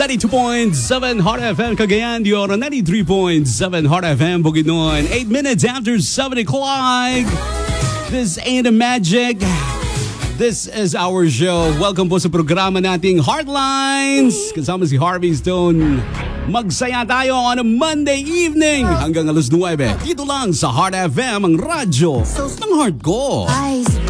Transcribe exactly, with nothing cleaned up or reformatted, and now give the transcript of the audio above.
ninety-two point seven Hot F M Cagayan de Oro, ninety-three point seven Hot F M Bukidnon. Eight minutes after seven o'clock. This ain't a magic. This is our show. Welcome po sa programa nating Heartlines. Kasama si Harvey Stone. Magsaya tayo on a Monday evening hanggang alas nuwebe. Dito lang sa Hot F M, ang radyo ng heart ko.